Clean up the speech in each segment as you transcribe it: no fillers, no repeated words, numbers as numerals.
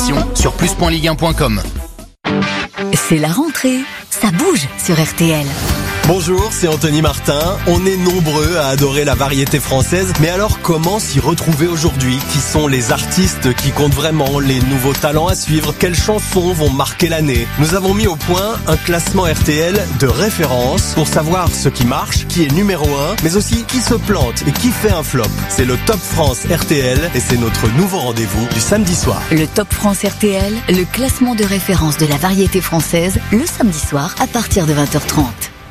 informations sur plus.ligue1.com. C'est la rentrée, ça bouge sur RTL. Bonjour, c'est Anthony Martin. On est nombreux à adorer la variété française, mais alors comment s'y retrouver aujourd'hui? Qui sont les artistes qui comptent vraiment, les nouveaux talents à suivre? Quelles chansons vont marquer l'année? Nous avons mis au point un classement RTL de référence pour savoir ce qui marche, qui est numéro 1, mais aussi qui se plante et qui fait un flop. C'est le Top France RTL et c'est notre nouveau rendez-vous du samedi soir. Le Top France RTL, le classement de référence de la variété française, le samedi soir à partir de 20h30.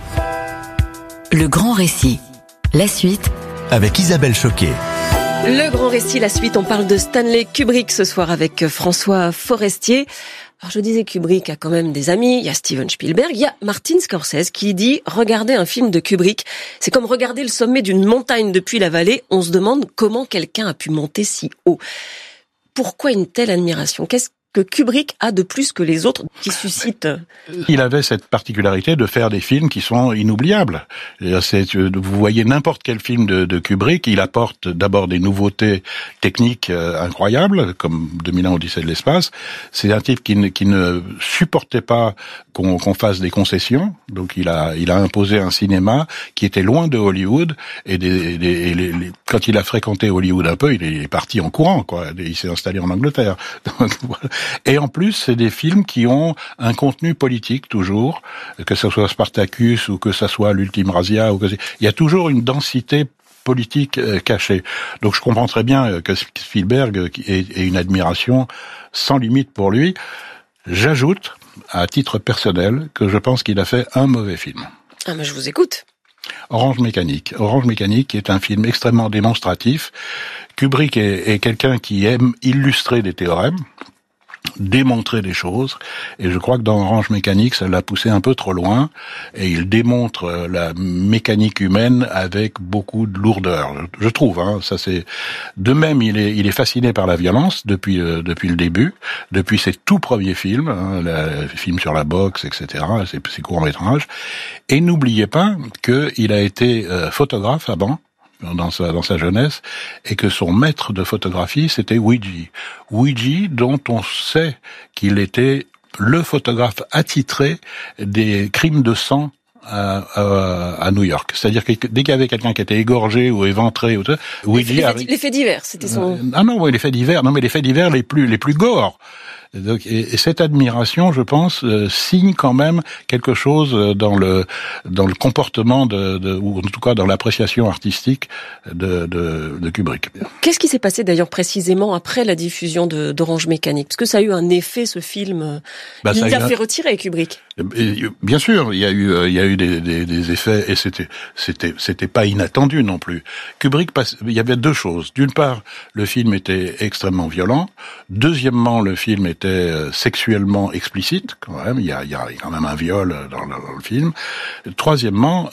Le grand récit. La suite avec Isabelle Choquet. Le grand récit, la suite, on parle de Stanley Kubrick ce soir avec François Forestier. Alors je disais Kubrick a quand même des amis, il y a Steven Spielberg, il y a Martin Scorsese qui dit « Regarder un film de Kubrick, c'est comme regarder le sommet d'une montagne depuis la vallée, on se demande comment quelqu'un a pu monter si haut. » Pourquoi une telle admiration? Qu'est-ce que Kubrick a de plus que les autres qui suscitent? Il avait cette particularité de faire des films qui sont inoubliables. Vous voyez n'importe quel film de Kubrick, il apporte d'abord des nouveautés techniques incroyables, comme 2001 Odyssée de l'espace. C'est un type qui ne supportait pas qu'on fasse des concessions, donc il a imposé un cinéma qui était loin de Hollywood, et quand il a fréquenté Hollywood un peu, il est parti en courant, quoi. Il s'est installé en Angleterre. Donc, voilà. Et en plus, c'est des films qui ont un contenu politique toujours, que ce soit Spartacus ou que ce soit l'Ultime Razia, il y a toujours une densité politique cachée. Donc je comprends très bien que Spielberg ait une admiration sans limite pour lui. J'ajoute, à titre personnel, que je pense qu'il a fait un mauvais film. Ah, mais je vous écoute. Orange Mécanique. Orange Mécanique est un film extrêmement démonstratif. Kubrick est quelqu'un qui aime illustrer des théorèmes, démontrer des choses, et je crois que dans Orange Mécanique, ça l'a poussé un peu trop loin, et il démontre la mécanique humaine avec beaucoup de lourdeur, je trouve, ça c'est... De même, il est fasciné par la violence depuis le début, depuis ses tout premiers films, les films sur la boxe, etc., ses courts-métrages, et n'oubliez pas qu'il a été photographe avant, dans sa jeunesse, et que son maître de photographie, c'était Weegee, dont on sait qu'il était le photographe attitré des crimes de sang à New York. C'est-à-dire que dès qu'il y avait quelqu'un qui était égorgé ou éventré, les faits divers, c'était son... les faits divers les plus gore. Donc, et cette admiration, je pense, signe quand même quelque chose dans le comportement ou en tout cas dans l'appréciation artistique de Kubrick. Qu'est-ce qui s'est passé d'ailleurs précisément après la diffusion d'Orange Mécanique? Parce que ça a eu un effet, ce film. Il l'a fait retirer, Kubrick. Bien sûr, il y a eu des effets, et c'était pas inattendu non plus. Kubrick, il y avait deux choses. D'une part, le film était extrêmement violent. Deuxièmement, le film était sexuellement explicite, quand même. Il y a quand même un viol dans le film. Troisièmement,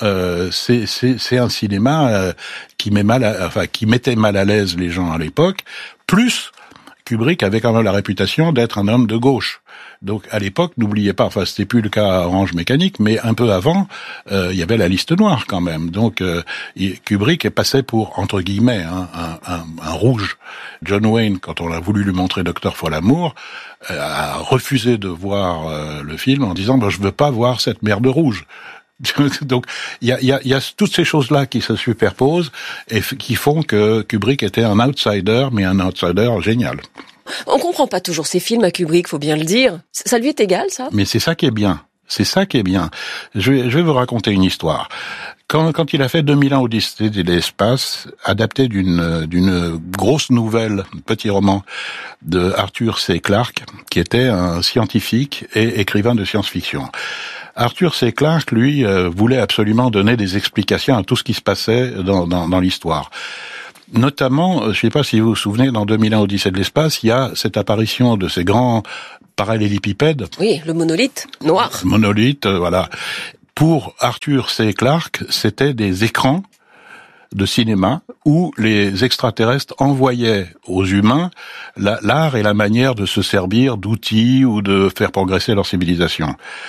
c'est un cinéma qui mettait mal à l'aise les gens à l'époque. Plus, Kubrick avait quand même la réputation d'être un homme de gauche. Donc à l'époque, n'oubliez pas, c'était plus le cas à Orange Mécanique, mais un peu avant, il y avait la liste noire quand même. Donc Kubrick est passé pour, entre guillemets, un rouge. John Wayne, quand on a voulu lui montrer Docteur Folamour, a refusé de voir le film en disant je veux pas voir cette merde rouge. Donc il y a toutes ces choses-là qui se superposent et qui font que Kubrick était un outsider, mais un outsider génial. On comprend pas toujours ces films à Kubrick, faut bien le dire. Ça lui est égal, ça? Mais c'est ça qui est bien. C'est ça qui est bien. Je vais vous raconter une histoire. Quand il a fait 2001 Odyssée de l'espace, adapté d'une grosse nouvelle, petit roman de Arthur C. Clarke, qui était un scientifique et écrivain de science-fiction. Arthur C. Clarke, lui, voulait absolument donner des explications à tout ce qui se passait dans l'histoire. Notamment, je ne sais pas si vous vous souvenez, dans 2001 Odyssée de l'espace, il y a cette apparition de ces grands parallélépipèdes. Oui, le monolithe noir. Monolithe, voilà. Pour Arthur C. Clarke, c'était des écrans de cinéma où les extraterrestres envoyaient aux humains l'art et la manière de se servir d'outils ou de faire progresser leur civilisation.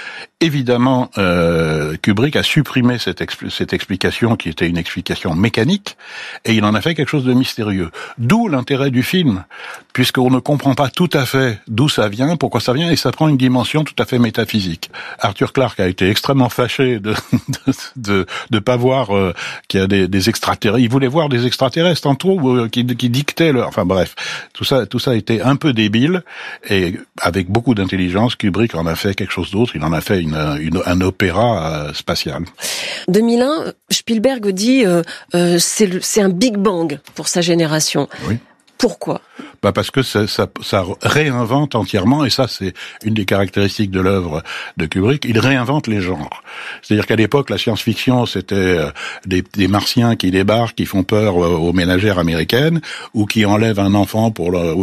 évidemment, Kubrick a supprimé cette explication qui était une explication mécanique, et il en a fait quelque chose de mystérieux. D'où l'intérêt du film, puisqu'on ne comprend pas tout à fait d'où ça vient, pourquoi ça vient, et ça prend une dimension tout à fait métaphysique. Arthur Clarke a été extrêmement fâché de pas voir qu'il y a des extraterrestres. Il voulait voir des extraterrestres en trop qui dictaient leur... Enfin bref, tout ça a été un peu débile, et avec beaucoup d'intelligence, Kubrick en a fait quelque chose d'autre. Il en a fait un opéra spatial. 2001, Spielberg dit c'est un Big Bang pour sa génération. Oui. Pourquoi ? Parce que ça réinvente entièrement, et ça c'est une des caractéristiques de l'œuvre de Kubrick, il réinvente les genres. C'est-à-dire qu'à l'époque, la science-fiction, c'était des martiens qui débarquent, qui font peur aux ménagères américaines, ou qui enlèvent un enfant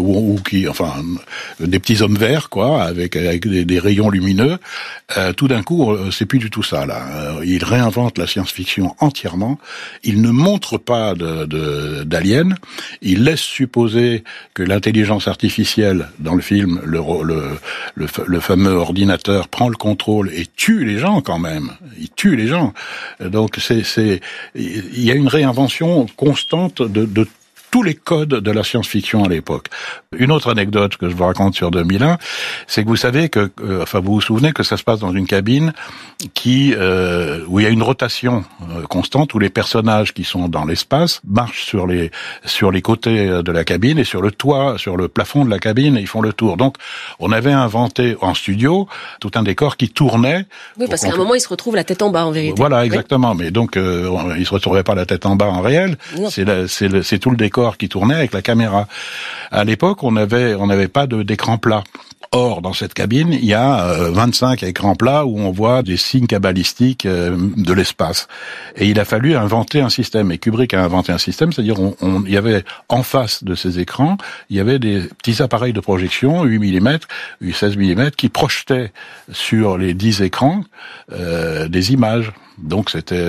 des petits hommes verts, quoi, avec des rayons lumineux. Tout d'un coup, c'est plus du tout ça, là. Il réinvente la science-fiction entièrement. Il ne montre pas d'aliens. Il laisse supposer que l'intelligence artificielle dans le film, le fameux ordinateur prend le contrôle et tue les gens quand même. Il tue les gens. Donc il y a une réinvention constante de tous les codes de la science-fiction à l'époque. Une autre anecdote que je vous raconte sur 2001, c'est que vous savez que, vous vous souvenez que ça se passe dans une cabine où il y a une rotation constante, où les personnages qui sont dans l'espace marchent sur les côtés de la cabine et sur le toit, sur le plafond de la cabine, et ils font le tour. Donc, on avait inventé en studio tout un décor qui tournait. Oui, parce qu'à un moment, ils se retrouvent la tête en bas, en vérité. Voilà, exactement. Oui. Mais donc, ils se retrouvaient pas la tête en bas en réel. Non. C'est tout le décor qui tournait avec la caméra. À l'époque, on n'avait pas d'écran plat. Or, dans cette cabine, il y a 25 écrans plats où on voit des signes cabalistiques de l'espace. Et il a fallu inventer un système. Et Kubrick a inventé un système, c'est-à-dire il y avait en face de ces écrans, il y avait des petits appareils de projection, 8 mm, 16 mm, qui projetaient sur les 10 écrans des images. Donc c'était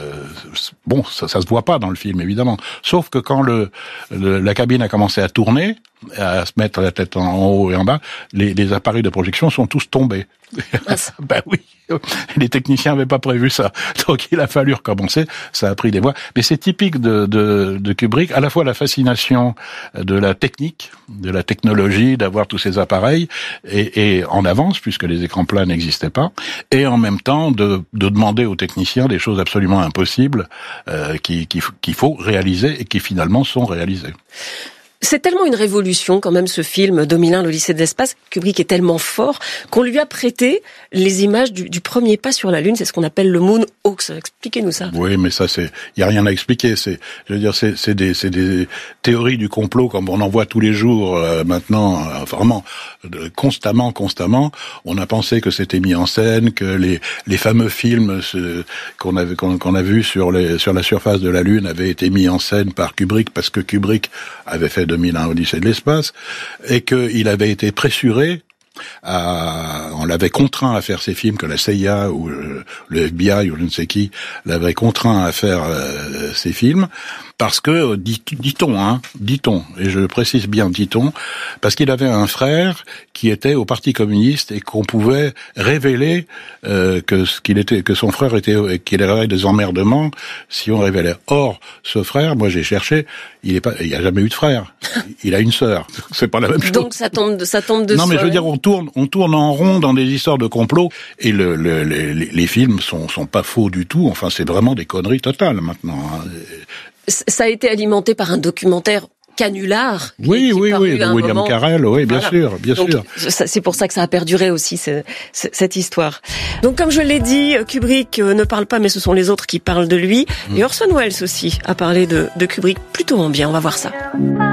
ça se voit pas dans le film évidemment. Sauf que quand la cabine a commencé à tourner, à se mettre la tête en haut et en bas, les appareils de projection sont tous tombés. Ben oui, les techniciens n'avaient pas prévu ça, donc il a fallu recommencer. Ça a pris des mois, mais c'est typique de Kubrick, à la fois la fascination de la technique, de la technologie, d'avoir tous ces appareils et en avance puisque les écrans plats n'existaient pas, et en même temps de demander aux techniciens des choses absolument impossibles qu'il faut réaliser et qui finalement sont réalisées. C'est tellement une révolution quand même ce film 2001, l'Odyssée de l'espace. Kubrick est tellement fort qu'on lui a prêté les images du premier pas sur la Lune. C'est ce qu'on appelle le Moon Hoax. Expliquez-nous ça. Oui, mais ça y a rien à expliquer. C'est des théories du complot comme on en voit tous les jours maintenant, vraiment constamment. On a pensé que c'était mis en scène, que les fameux films qu'on a vus sur la surface de la Lune avaient été mis en scène par Kubrick parce que Kubrick avait fait 2001 Odyssée de l'espace, et qu'il avait été pressuré on l'avait contraint à faire ces films, que la CIA ou le FBI ou je ne sais qui l'avait contraint à faire ces films, parce que, dit-on, et je précise bien dit-on, parce qu'il avait un frère qui était au Parti communiste et qu'on pouvait révéler que son frère qu'il aurait des emmerdements si on révélait. Or, ce frère, moi j'ai cherché, il a jamais eu de frère. Il a une sœur. C'est pas la même chose. Donc ça tombe de Non, mais je veux dire, on tourne en rond dans des histoires de complot, et les films sont pas faux du tout. Enfin, c'est vraiment des conneries totales maintenant. Ça a été alimenté par un documentaire canular. Oui, de William Carell, oui, bien sûr. C'est pour ça que ça a perduré aussi, cette histoire. Donc, comme je l'ai dit, Kubrick ne parle pas, mais ce sont les autres qui parlent de lui. Et Orson Welles aussi a parlé de Kubrick plutôt en bien. On va voir ça.